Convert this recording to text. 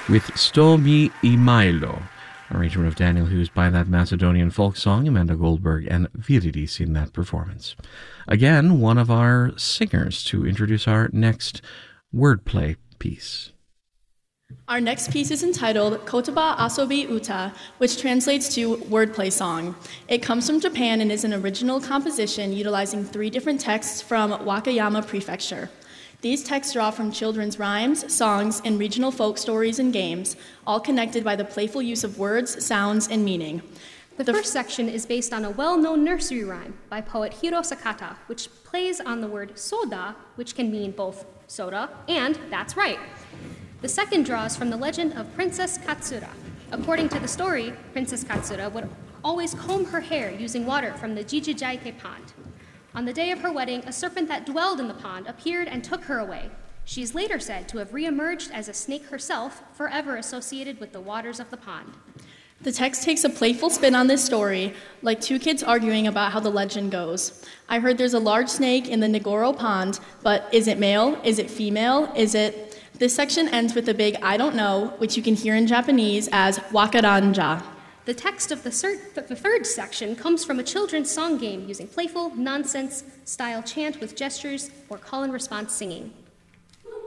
with Sto mi I Milo, arrangement of Daniel Hughes by that Macedonian folk song. Amanda Goldberg and Viridis in that performance. Again, one of our singers to introduce our next wordplay piece. Our next piece is entitled Kotoba Asobi Uta, which translates to wordplay song. It comes from Japan and is an original composition utilizing 3 different texts from Wakayama Prefecture. These texts draw from children's rhymes, songs, and regional folk stories and games, all connected by the playful use of words, sounds, and meaning. The first section is based on a well-known nursery rhyme by poet Hiro Sakata, which plays on the word soda, which can mean both soda and that's right. The second draws from the legend of Princess Katsura. According to the story, Princess Katsura would always comb her hair using water from the Jijijaike pond. On the day of her wedding, a serpent that dwelled in the pond appeared and took her away. She is later said to have reemerged as a snake herself, forever associated with the waters of the pond. The text takes a playful spin on this story, like 2 kids arguing about how the legend goes. I heard there's a large snake in the Nigoro pond, but is it male? Is it female? This section ends with a big I don't know, which you can hear in Japanese as wakaranja. The text of the third section comes from a children's song game using playful, nonsense-style chant with gestures or call-and-response singing.